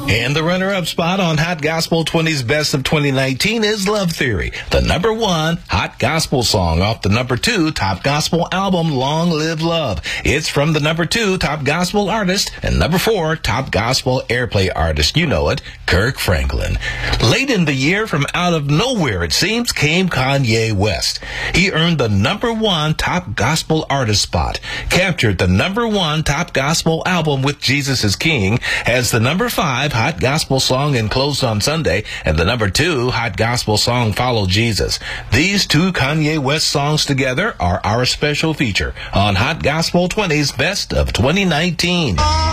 And the runner-up spot on Hot Gospel 20's Best of 2019 is Love Theory, the number 1 Hot Gospel song off the number 2 Top Gospel album, Long Live Love. It's from the number 2 Top Gospel artist and number 4 Top Gospel Airplay artist. You know it, Kirk Franklin. Late in the year, from out of nowhere, it seems, came Kanye West. He earned the number 1 Top Gospel artist spot, captured the number 1 Top Gospel album with Jesus is King, as the number 5 Hot Gospel song in Closed on Sunday, and the number 2 Hot Gospel song Follow Jesus. These 2 Kanye West songs together are our special feature on Hot Gospel 20's Best of 2019.